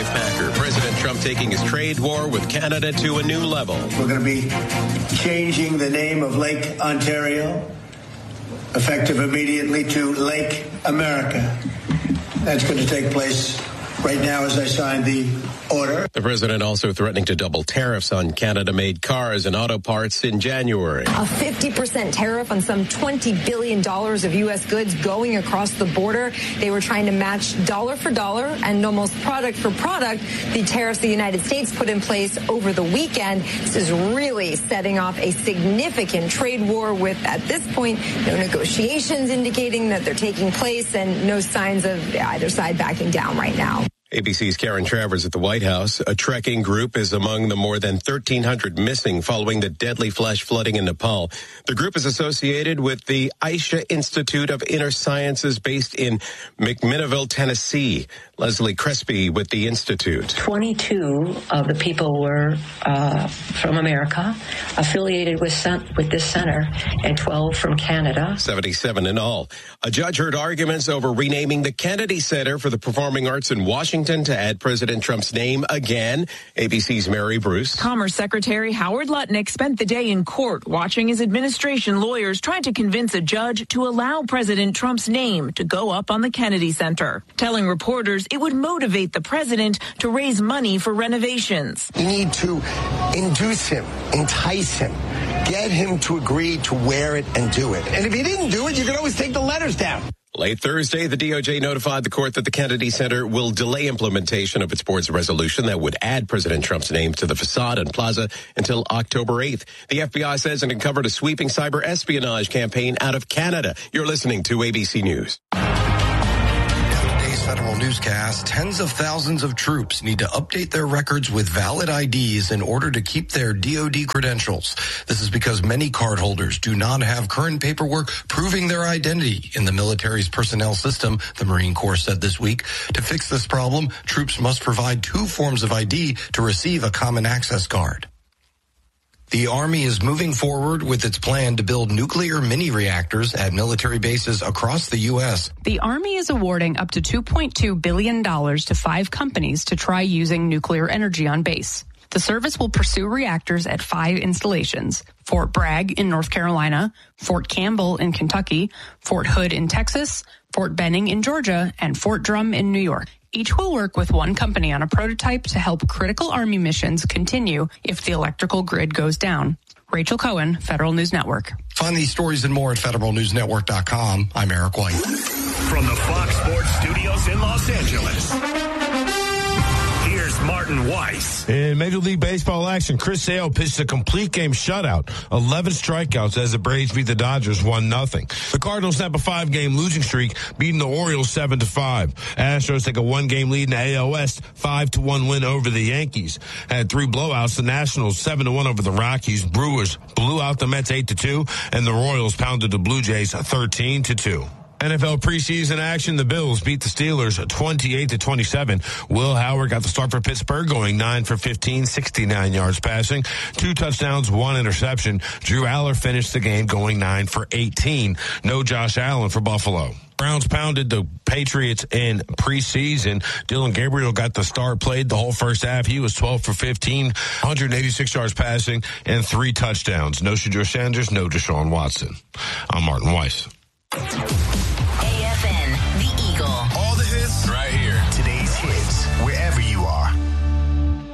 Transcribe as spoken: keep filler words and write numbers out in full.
Packer. President Trump taking his trade war with Canada to a new level. We're going to be changing the name of Lake Ontario, effective immediately, to Lake America. That's going to take place right now as I sign the order. The president also threatening to double tariffs on Canada-made cars and auto parts in January. A fifty percent tariff on some twenty billion dollars of U S goods going across the border. They were trying to match dollar for dollar and almost product for product the tariffs the United States put in place over the weekend. This is really setting off a significant trade war with, at this point, no negotiations indicating that they're taking place and no signs of either side backing down right now. A B C's Karen Travers at the White House. A trekking group is among the more than thirteen hundred missing following the deadly flash flooding in Nepal. The group is associated with the Aisha Institute of Inner Sciences based in McMinnville, Tennessee. Leslie Crespi with the Institute. twenty-two of the people were uh, from America, affiliated with, with this center, and twelve from Canada. seventy-seven in all. A judge heard arguments over renaming the Kennedy Center for the Performing Arts in Washington to add President Trump's name again. A B C's Mary Bruce. Commerce Secretary Howard Lutnick spent the day in court watching his administration lawyers try to convince a judge to allow President Trump's name to go up on the Kennedy Center, telling reporters it would motivate the president to raise money for renovations. You need to induce him, entice him, get him to agree to wear it and do it. And if he didn't do it, you can always take the letters down. Late Thursday, the D O J notified the court that the Kennedy Center will delay implementation of its board's resolution that would add President Trump's name to the facade and plaza until October eighth. The F B I says it uncovered a sweeping cyber espionage campaign out of Canada. You're listening to A B C News. Federal newscast, tens of thousands of troops need to update their records with valid I Ds in order to keep their D O D credentials. This is because many cardholders do not have current paperwork proving their identity in the military's personnel system, the Marine Corps said this week. To fix this problem, troops must provide two forms of I D to receive a common access card. The Army is moving forward with its plan to build nuclear mini-reactors at military bases across the U S. The Army is awarding up to two point two billion dollars to five companies to try using nuclear energy on base. The service will pursue reactors at five installations: Fort Bragg in North Carolina, Fort Campbell in Kentucky, Fort Hood in Texas, Fort Benning in Georgia, and Fort Drum in New York. Each will work with one company on a prototype to help critical Army missions continue if the electrical grid goes down. Rachel Cohen, Federal News Network. Find these stories and more at federal news network dot com. I'm Eric White. From the Fox Sports Studios in Los Angeles, here's Martin Weiss. In Major League Baseball action, Chris Sale pitched a complete game shutout, eleven strikeouts as the Braves beat the Dodgers one nothing. The Cardinals snap a five-game losing streak, beating the Orioles seven to five. Astros take a one-game lead in the A L West, five to one win over the Yankees. Had three blowouts, the Nationals seven to one over the Rockies. Brewers blew out the Mets eight to two, and the Royals pounded the Blue Jays thirteen to two. N F L preseason action, the Bills beat the Steelers twenty-eight to twenty-seven. Will Howard got the start for Pittsburgh, going nine for fifteen, sixty-nine yards passing, two touchdowns, one interception. Drew Aller finished the game going nine for eighteen. No Josh Allen for Buffalo. Browns pounded the Patriots in preseason. Dylan Gabriel got the start, played the whole first half. He was twelve for fifteen, one hundred eighty-six yards passing, and three touchdowns. No Shedeur Sanders, no Deshaun Watson. I'm Martin Weiss.